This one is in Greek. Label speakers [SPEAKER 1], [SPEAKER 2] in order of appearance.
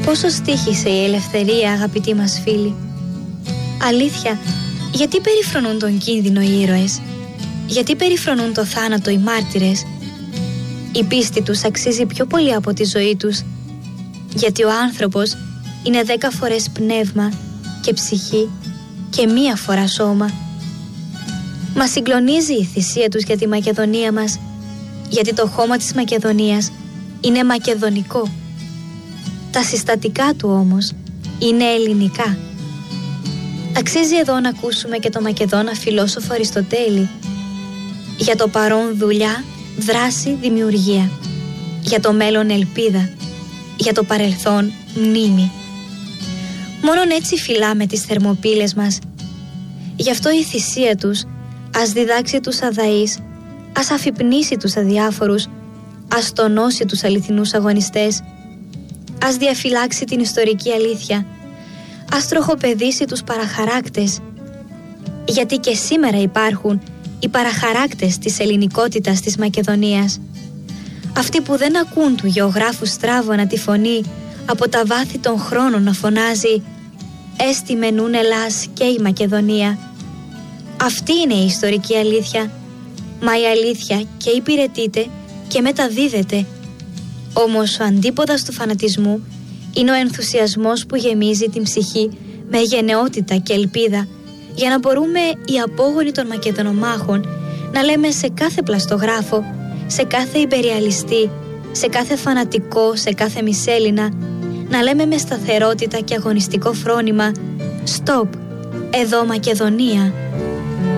[SPEAKER 1] Πόσο στοίχησε η ελευθερία, αγαπητοί μας φίλοι. Αλήθεια, γιατί περιφρονούν τον κίνδυνο οι ήρωες? Γιατί περιφρονούν το θάνατο οι μάρτυρες? Η πίστη τους αξίζει πιο πολύ από τη ζωή τους, γιατί ο άνθρωπος είναι 10 φορές πνεύμα και ψυχή και 1 φορά σώμα. Μας συγκλονίζει η θυσία τους για τη Μακεδονία μας, γιατί το χώμα της Μακεδονίας είναι μακεδονικό. Τα συστατικά του όμως είναι ελληνικά. Αξίζει εδώ να ακούσουμε και το Μακεδόνα φιλόσοφο Αριστοτέλη. Για το παρόν δουλειά, δράση, δημιουργία. Για το μέλλον ελπίδα. Για το παρελθόν μνήμη. Μόνον έτσι φυλάμε τις θερμοπύλες μας. Γι' αυτό η θυσία τους ας διδάξει τους αδαείς, ας αφυπνήσει τους αδιάφορους, ας τονώσει τους αληθινούς αγωνιστές, ας διαφυλάξει την ιστορική αλήθεια, ας τροχοπεδίσει τους παραχαράκτες. Γιατί και σήμερα υπάρχουν οι παραχαράκτες της ελληνικότητας της Μακεδονίας. Αυτοί που δεν ακούν του γεωγράφου Στράβωνα τη φωνή από τα βάθη των χρόνων να φωνάζει «Έστι μενούν Ελλάς και η Μακεδονία». Αυτή είναι η ιστορική αλήθεια. Μα η αλήθεια και υπηρετείται και μεταδίδεται. Όμως ο αντίποδας του φανατισμού είναι ο ενθουσιασμός που γεμίζει την ψυχή με γενναιότητα και ελπίδα, για να μπορούμε οι απόγονοι των Μακεδονομάχων να λέμε σε κάθε πλαστογράφο, σε κάθε υπεριαλιστή, σε κάθε φανατικό, σε κάθε μισέλληνα, να λέμε με σταθερότητα και αγωνιστικό φρόνημα «Στοπ, εδώ Μακεδονία».